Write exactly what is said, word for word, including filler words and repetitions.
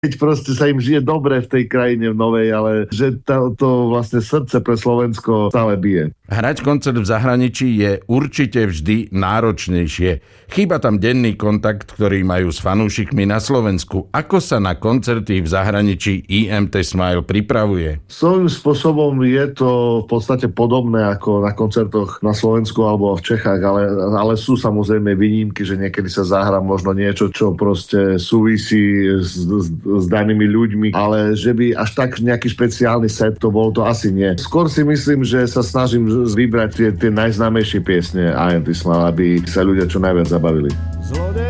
keď proste sa im žije dobre v tej krajine v novej, ale že to, to vlastne srdce pre Slovensko stále bije. Hrať koncert v zahraničí je určite vždy náročnejšie. Chýba tam denný kontakt, ktorý majú s fanúšikmi na Slovensku. Ako sa na koncerty v zahraničí í em té Smile pripravuje? Svojím spôsobom je to v podstate podobné ako na koncertoch na Slovensku alebo v Čechách, ale, ale sú samozrejme výnimky, že niekedy sa zahrá možno niečo, čo proste súvisí s, s, s danými ľuďmi, ale že by až tak nejaký špeciálny set to bol, to asi nie. Skôr si myslím, že sa snažím vybrať tie, tie najznámejšie piesne í em té Smile, aby sa ľudia čo najviac zabavili.